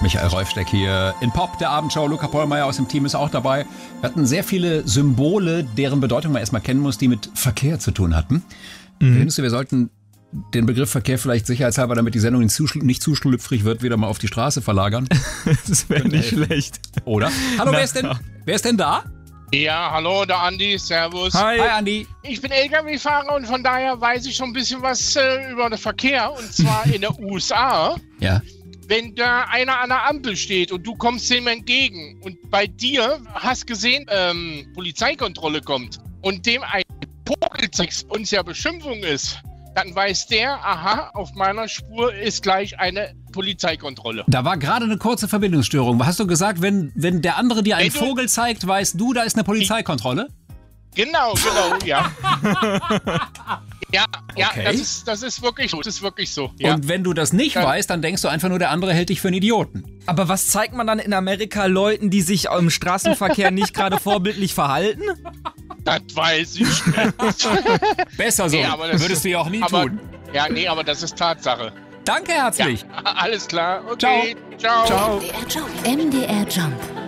Michael Reufsteck hier in Pop, der Abendshow. Luca Pollmeier aus dem Team ist auch dabei. Wir hatten sehr viele Symbole, deren Bedeutung man erstmal kennen muss, die mit Verkehr zu tun hatten. Findest du, wir sollten den Begriff Verkehr vielleicht sicherheitshalber, damit die Sendung nicht zu schlüpfrig wird, wieder mal auf die Straße verlagern? Das wäre nicht schlecht. Oder? Hallo, wer ist denn da? Ja, hallo, der Andi, servus. Hi Andi. Ich bin LKW-Fahrer und von daher weiß ich schon ein bisschen was über den Verkehr. Und zwar in den USA. Ja. Wenn da einer an der Ampel steht und du kommst dem entgegen und bei dir hast gesehen, Polizeikontrolle kommt und dem ein Vogel zeigst und es ja Beschimpfung ist, dann weiß der, aha, auf meiner Spur ist gleich eine Polizeikontrolle. Da war gerade eine kurze Verbindungsstörung. Hast du gesagt, wenn der andere dir einen Vogel zeigt, weißt du, da ist eine Polizeikontrolle? Genau, ja. Ja, Okay. das ist wirklich so. Das ist wirklich so. Ja. Und wenn du das nicht weißt, dann denkst du einfach nur, der andere hält dich für einen Idioten. Aber was zeigt man dann in Amerika Leuten, die sich im Straßenverkehr nicht gerade vorbildlich verhalten? Das weiß ich nicht. Besser so. Nee, aber das würdest du ja auch nie tun. Ja, nee, aber das ist Tatsache. Danke herzlich. Ja, alles klar. Okay, ciao. Ciao. MDR Jump.